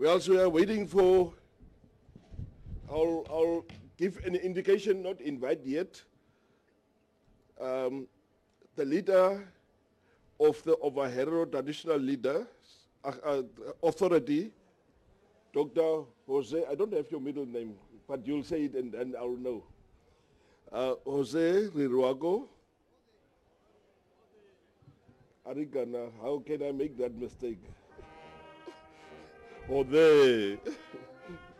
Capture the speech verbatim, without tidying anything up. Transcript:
Well, so we are waiting for, I'll, I'll give an indication, not invite yet, um, the leader of the Ovahero traditional leader, uh, uh, authority, Doctor Jose, I don't have your middle name, but you'll say it and, and I'll know. Uh, Jose Riruago. Arigana, how can I make that mistake? Jose.